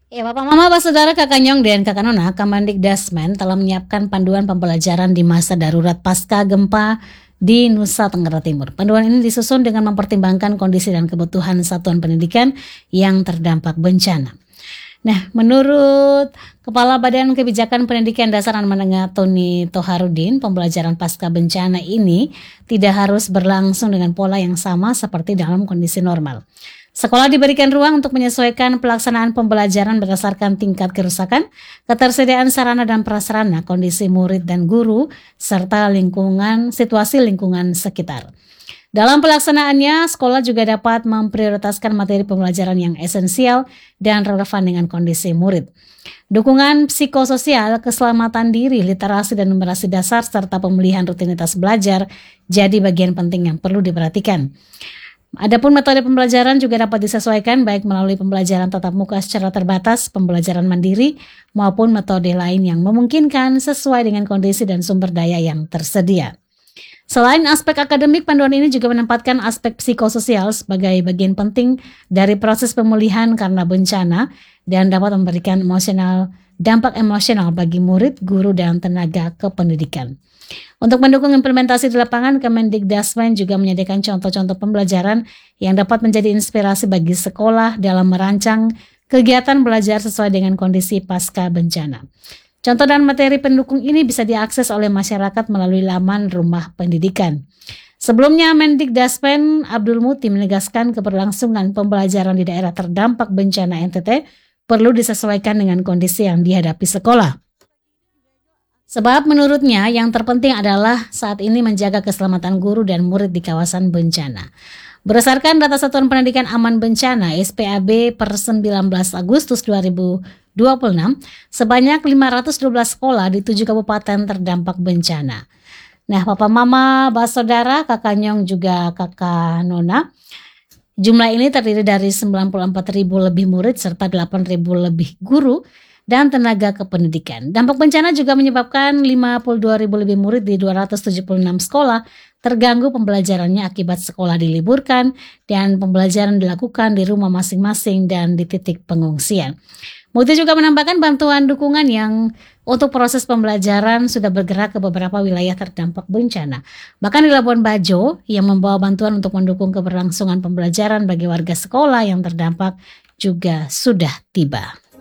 Ya, Bapak Mama, Pak Saudara, Kakak Nyong, dan Kakak Nona, Kemendikbudrismen telah menyiapkan panduan pembelajaran di masa darurat pasca gempa di Nusa Tenggara Timur. Panduan ini disusun dengan mempertimbangkan kondisi dan kebutuhan satuan pendidikan yang terdampak bencana. Nah, menurut Kepala Badan Kebijakan Pendidikan Dasar dan Menengah Tony Toharudin, pembelajaran pasca bencana ini tidak harus berlangsung dengan pola yang sama seperti dalam kondisi normal. Sekolah diberikan ruang untuk menyesuaikan pelaksanaan pembelajaran berdasarkan tingkat kerusakan, ketersediaan sarana dan prasarana, kondisi murid dan guru, serta situasi lingkungan sekitar. Dalam pelaksanaannya, sekolah juga dapat memprioritaskan materi pembelajaran yang esensial dan relevan dengan kondisi murid. Dukungan psikososial, keselamatan diri, literasi dan numerasi dasar, serta pemulihan rutinitas belajar jadi bagian penting yang perlu diperhatikan. Adapun metode pembelajaran juga dapat disesuaikan baik melalui pembelajaran tatap muka secara terbatas, pembelajaran mandiri, maupun metode lain yang memungkinkan sesuai dengan kondisi dan sumber daya yang tersedia. Selain aspek akademik, panduan ini juga menempatkan aspek psikososial sebagai bagian penting dari proses pemulihan karena bencana dan dapat memberikan dampak emosional bagi murid, guru, dan tenaga kependidikan. Untuk mendukung implementasi di lapangan, Kemendikbudrismen juga menyediakan contoh-contoh pembelajaran yang dapat menjadi inspirasi bagi sekolah dalam merancang kegiatan belajar sesuai dengan kondisi pasca bencana. Contoh dan materi pendukung ini bisa diakses oleh masyarakat melalui laman Rumah Pendidikan. Sebelumnya, Mendikbudrismen Abdul Muti menegaskan keberlangsungan pembelajaran di daerah terdampak bencana NTT perlu disesuaikan dengan kondisi yang dihadapi sekolah. Sebab menurutnya yang terpenting adalah saat ini menjaga keselamatan guru dan murid di kawasan bencana. Berdasarkan data Satuan Pendidikan Aman Bencana (SPAB) per 19 Agustus 2026, sebanyak 512 sekolah di 7 kabupaten terdampak bencana. Nah, Papa Mama, Pak Saudara, Kakak Nyong juga Kakak Nona, jumlah ini terdiri dari 94.000 lebih murid serta 8.000 lebih guru dan tenaga kependidikan. Dampak bencana juga menyebabkan 52.000 lebih murid di 276 sekolah terganggu pembelajarannya akibat sekolah diliburkan dan pembelajaran dilakukan di rumah masing-masing dan di titik pengungsian. Muti juga menambahkan bantuan dukungan yang untuk proses pembelajaran sudah bergerak ke beberapa wilayah terdampak bencana. Bahkan di Labuan Bajo yang membawa bantuan untuk mendukung keberlangsungan pembelajaran bagi warga sekolah yang terdampak juga sudah tiba.